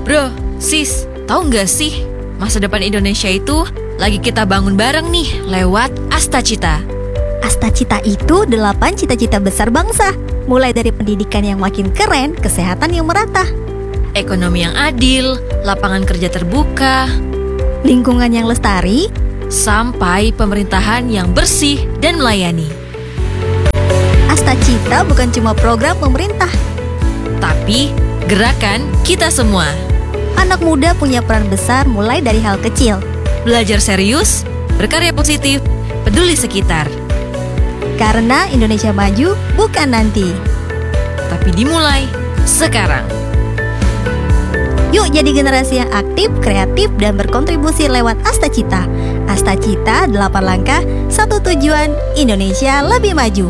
Bro, sis, tahu nggak sih? Masa depan Indonesia itu lagi kita bangun bareng nih lewat Astacita. Astacita itu 8 cita-cita besar bangsa. Mulai dari pendidikan yang makin keren, kesehatan yang merata, Ekonomi yang adil, lapangan kerja terbuka, lingkungan yang lestari, sampai pemerintahan yang bersih dan melayani. Astacita bukan cuma program pemerintah. Tapi gerakan kita semua. Anak muda punya peran besar mulai dari hal kecil. Belajar serius, berkarya positif, peduli sekitar. Karena Indonesia maju bukan nanti, tapi dimulai sekarang. Yuk jadi generasi yang aktif, kreatif, dan berkontribusi lewat Astacita. Astacita 8 langkah, 1 tujuan, Indonesia lebih maju.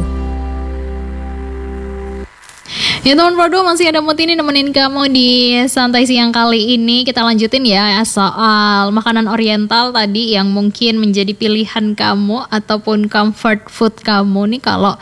Ya teman Pro 2, masih ada Mutini nemenin kamu di Santai Siang kali ini. Kita lanjutin ya soal makanan oriental tadi yang mungkin menjadi pilihan kamu ataupun comfort food kamu nih kalau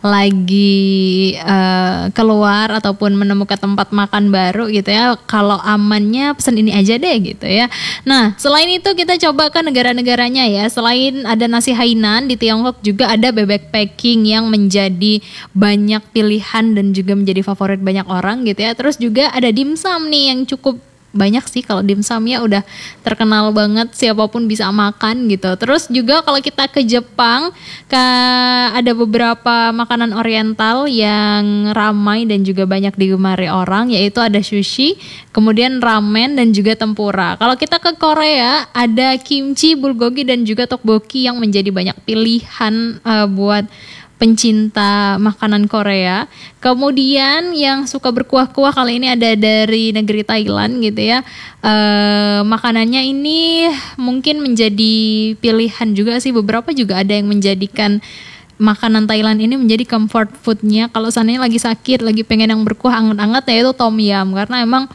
lagi keluar ataupun menemukan tempat makan baru gitu ya. Kalau amannya pesen ini aja deh gitu ya. Nah selain itu kita coba ke negara-negaranya ya. Selain ada nasi Hainan, di Tiongkok juga ada bebek Peking yang menjadi banyak pilihan dan juga menjadi favorit banyak orang gitu ya. Terus juga ada dimsum nih yang cukup banyak sih. Kalau dimsum ya udah terkenal banget, siapapun bisa makan gitu. Terus juga kalau kita ke Jepang, ada beberapa makanan oriental yang ramai dan juga banyak digemari orang, yaitu ada sushi, kemudian ramen dan juga tempura. Kalau kita ke Korea, ada kimchi, bulgogi dan juga tteokbokki yang menjadi banyak pilihan buat pencinta makanan Korea. Kemudian yang suka berkuah-kuah kali ini ada dari negeri Thailand gitu ya. Makanannya ini mungkin menjadi pilihan juga sih. Beberapa juga ada yang menjadikan makanan Thailand ini menjadi comfort foodnya. Kalau seandainya lagi sakit, lagi pengen yang berkuah anget-anget, yaitu tom yum. Karena emang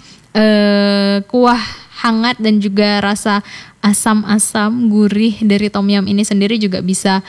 kuah hangat dan juga rasa asam-asam gurih dari tom yum ini sendiri juga bisa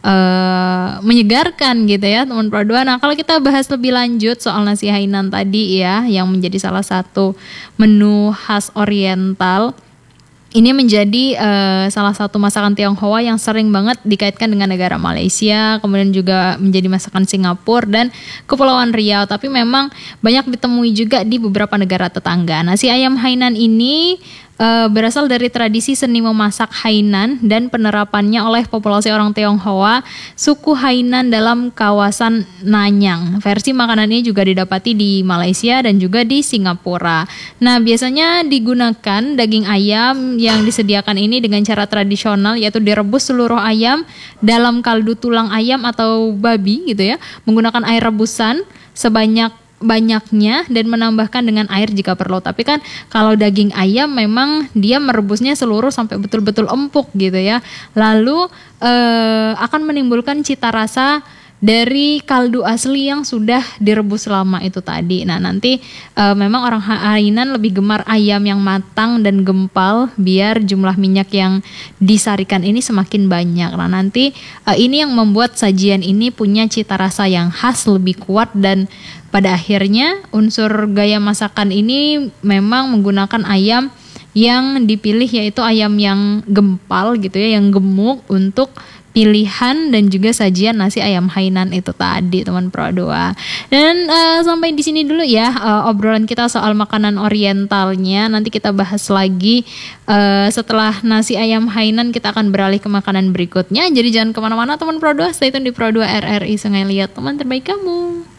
menyegarkan gitu ya teman Pro 2. Nah kalau kita bahas lebih lanjut soal nasi Hainan tadi ya, yang menjadi salah satu menu khas oriental, ini menjadi salah satu masakan Tionghoa yang sering banget dikaitkan dengan negara Malaysia, kemudian juga menjadi masakan Singapura dan Kepulauan Riau. Tapi memang banyak ditemui juga di beberapa negara tetangga. Nasi ayam Hainan ini berasal dari tradisi seni memasak Hainan dan penerapannya oleh populasi orang Tionghoa suku Hainan dalam kawasan Nanyang. Versi makanan ini juga didapati di Malaysia dan juga di Singapura. Nah biasanya digunakan daging ayam yang disediakan ini dengan cara tradisional, yaitu direbus seluruh ayam dalam kaldu tulang ayam atau babi gitu ya, menggunakan air rebusan banyaknya dan menambahkan dengan air jika perlu. Tapi kan kalau daging ayam memang dia merebusnya seluruh sampai betul-betul empuk gitu ya. Lalu akan menimbulkan cita rasa dari kaldu asli yang sudah direbus lama itu tadi. Nah nanti memang orang Hainan lebih gemar ayam yang matang dan gempal biar jumlah minyak yang disarikan ini semakin banyak. Nah nanti ini yang membuat sajian ini punya cita rasa yang khas, lebih kuat, dan pada akhirnya unsur gaya masakan ini memang menggunakan ayam yang dipilih, yaitu ayam yang gempal gitu ya, yang gemuk untuk pilihan dan juga sajian nasi ayam Hainan itu tadi teman Pro 2. Dan sampai di sini dulu ya obrolan kita soal makanan orientalnya. Nanti kita bahas lagi setelah nasi ayam Hainan, kita akan beralih ke makanan berikutnya. Jadi jangan kemana-mana teman Pro 2, stay tune di Pro 2 RRI Sungai Liat, teman terbaik kamu.